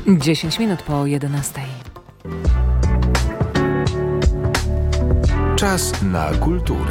10 minut po 11. Czas na kulturę.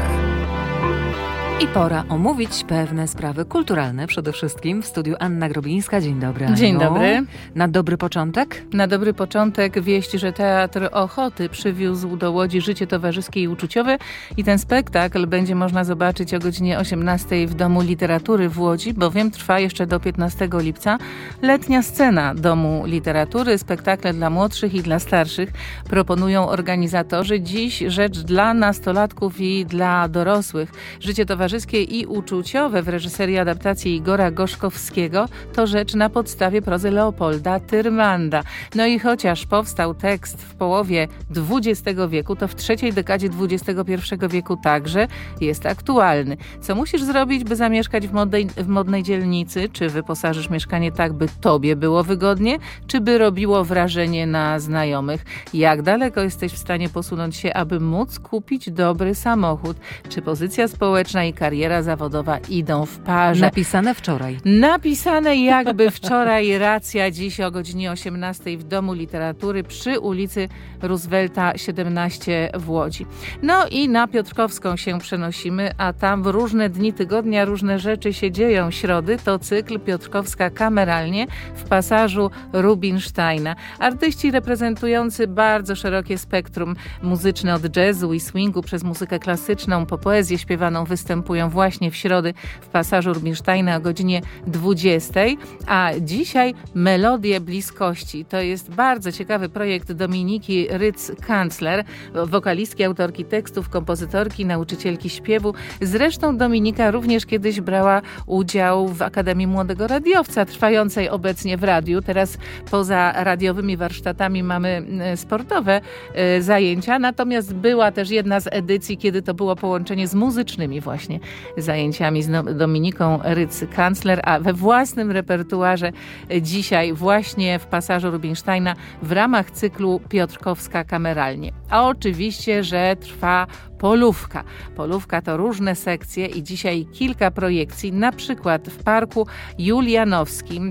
I pora omówić pewne sprawy kulturalne przede wszystkim. W studiu Anna Groblińska. Dzień dobry, Aniu. Dzień dobry. Na dobry początek? Na dobry początek wieść, że Teatr Ochoty przywiózł do Łodzi Życie towarzyskie i uczuciowe i ten spektakl będzie można zobaczyć o godzinie 18 w Domu Literatury w Łodzi, bowiem trwa jeszcze do 15 lipca letnia scena Domu Literatury. Spektakle dla młodszych i dla starszych proponują organizatorzy. Dziś rzecz dla nastolatków i dla dorosłych. Życie towarzyskie i uczuciowe w reżyserii adaptacji Igora Gorzkowskiego to rzecz na podstawie prozy Leopolda Tyrmanda. No i chociaż powstał tekst w połowie XX wieku, to w trzeciej dekadzie XXI wieku także jest aktualny. Co musisz zrobić, by zamieszkać w modnej dzielnicy? Czy wyposażysz mieszkanie tak, by tobie było wygodnie? Czy by robiło wrażenie na znajomych? Jak daleko jesteś w stanie posunąć się, aby móc kupić dobry samochód? Czy pozycja społeczna i kariera zawodowa idą w parze? Napisane wczoraj. Napisane jakby wczoraj, racja, dziś o godzinie 18 w Domu Literatury przy ulicy Roosevelta 17 w Łodzi. No i na Piotrkowską się przenosimy, a tam w różne dni tygodnia różne rzeczy się dzieją. Środy to cykl Piotrkowska kameralnie w pasażu Rubinsteina. Artyści reprezentujący bardzo szerokie spektrum muzyczne od jazzu i swingu przez muzykę klasyczną po poezję śpiewaną występują właśnie w środy w pasażu Rubinsteina o godzinie 20, a dzisiaj Melodie bliskości. To jest bardzo ciekawy projekt Dominiki Ryc-Kancler, wokalistki, autorki tekstów, kompozytorki, nauczycielki śpiewu. Zresztą Dominika również kiedyś brała udział w Akademii Młodego Radiowca, trwającej obecnie w radiu. Teraz poza radiowymi warsztatami mamy sportowe zajęcia, natomiast była też jedna z edycji, kiedy to było połączenie z muzycznymi właśnie zajęciami z Dominiką Ryc-Kancler, a we własnym repertuarze dzisiaj właśnie w pasażu Rubinsteina w ramach cyklu Piotrkowska kameralnie. A oczywiście, że trwa Polówka. Polówka to różne sekcje i dzisiaj kilka projekcji, na przykład w Parku Julianowskim.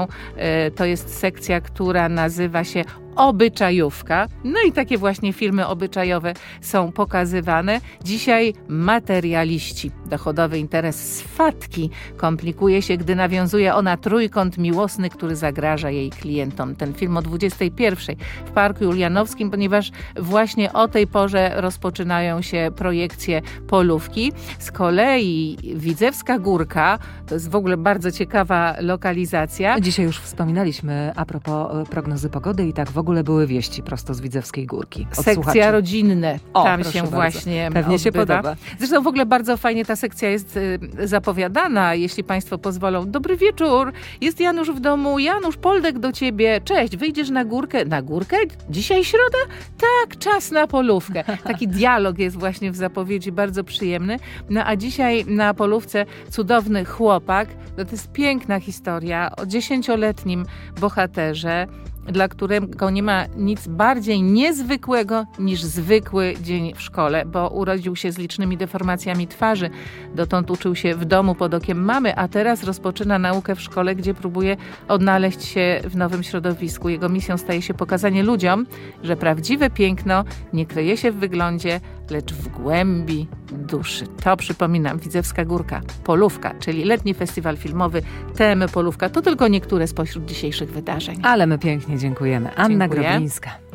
To jest sekcja, która nazywa się Obyczajówka. No i takie właśnie filmy obyczajowe są pokazywane. Dzisiaj Materialiści. Dochodowy interes swatki komplikuje się, gdy nawiązuje ona trójkąt miłosny, który zagraża jej klientom. Ten film o 21 w Parku Julianowskim, ponieważ właśnie o tej porze rozpoczynają się projekcje Polówki. Z kolei Widzewska Górka, to jest w ogóle bardzo ciekawa lokalizacja. Dzisiaj już wspominaliśmy a propos prognozy pogody i tak w ogóle były wieści prosto z Widzewskiej Górki. Sekcja rodzinne. Tam się bardzo. właśnie pewnie odbywa. Się podoba. Zresztą w ogóle bardzo fajnie ta sekcja jest zapowiadana, jeśli państwo pozwolą. Dobry wieczór, jest Janusz w domu. Janusz, Poldek do ciebie. Cześć, wyjdziesz na górkę? Na górkę? Dzisiaj środa? Tak, czas na Polówkę. Taki dialog jest właśnie w zapowiedzi, bardzo przyjemny. No a dzisiaj na Polówce cudowny chłopak. To jest piękna historia o 10-letnim bohaterze, dla którego nie ma nic bardziej niezwykłego niż zwykły dzień w szkole, bo urodził się z licznymi deformacjami twarzy. Dotąd uczył się w domu pod okiem mamy, a teraz rozpoczyna naukę w szkole, gdzie próbuje odnaleźć się w nowym środowisku. Jego misją staje się pokazanie ludziom, że prawdziwe piękno nie kryje się w wyglądzie, lecz w głębi duszy. To przypominam, Widzewska Górka, Polówka, czyli letni festiwal filmowy TM Polówka. To tylko niektóre spośród dzisiejszych wydarzeń. Ale my pięknie dziękujemy. Anna Groblińska.